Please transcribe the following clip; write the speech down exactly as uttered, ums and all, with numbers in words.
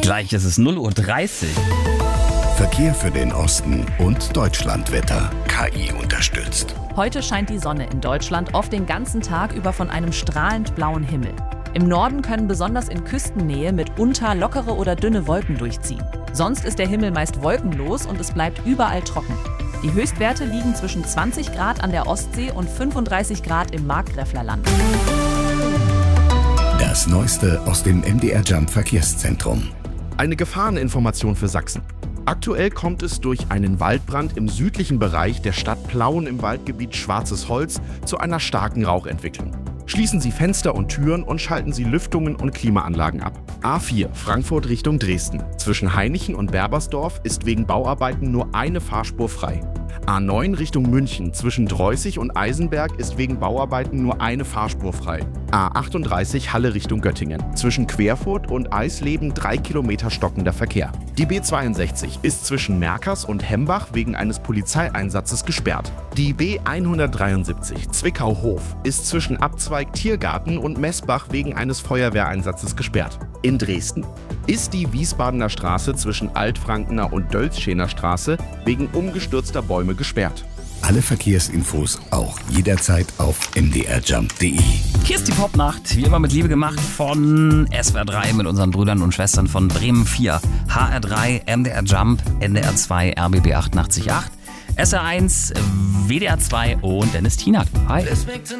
Gleich ist es null Uhr dreißig. Verkehr für den Osten und Deutschlandwetter. K I unterstützt. Heute scheint die Sonne in Deutschland oft den ganzen Tag über von einem strahlend blauen Himmel. Im Norden können besonders in Küstennähe mitunter lockere oder dünne Wolken durchziehen. Sonst ist der Himmel meist wolkenlos und es bleibt überall trocken. Die Höchstwerte liegen zwischen zwanzig Grad an der Ostsee und fünfunddreißig Grad im Markgräflerland. Das Neueste aus dem M D R Jump Verkehrszentrum. Eine Gefahreninformation für Sachsen. Aktuell kommt es durch einen Waldbrand im südlichen Bereich der Stadt Plauen im Waldgebiet Schwarzes Holz zu einer starken Rauchentwicklung. Schließen Sie Fenster und Türen und schalten Sie Lüftungen und Klimaanlagen ab. A vier Frankfurt Richtung Dresden. Zwischen Hainichen und Berbersdorf ist wegen Bauarbeiten nur eine Fahrspur frei. A neun Richtung München. Zwischen Dreußig und Eisenberg ist wegen Bauarbeiten nur eine Fahrspur frei. A achtunddreißig Halle Richtung Göttingen. Zwischen Querfurt und Eisleben drei Kilometer stockender Verkehr. Die B zweiundsechzig ist zwischen Merkers und Hembach wegen eines Polizeieinsatzes gesperrt. Die B hundertdreiundsiebzig Zwickau-Hof ist zwischen Abzweig Tiergarten und Messbach wegen eines Feuerwehreinsatzes gesperrt. In Dresden ist die Wiesbadener Straße zwischen Altfrankener und Dölzschener Straße wegen umgestürzter Bäume gesperrt. Alle Verkehrsinfos auch jederzeit auf m d r jump punkt d e. Hier ist die Popnacht, wie immer mit Liebe gemacht von S W R drei mit unseren Brüdern und Schwestern von Bremen vier, H R drei, M D R Jump, N D R zwei, R B B achtundachtzig Komma acht, S R eins, W D R zwei und Dennis Tinak. Hi.